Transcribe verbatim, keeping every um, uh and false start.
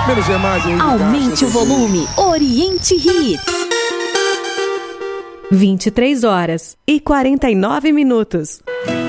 Menos é mais. Aumente o volume. Oriente Hits. vinte e três horas e quarenta e nove minutos.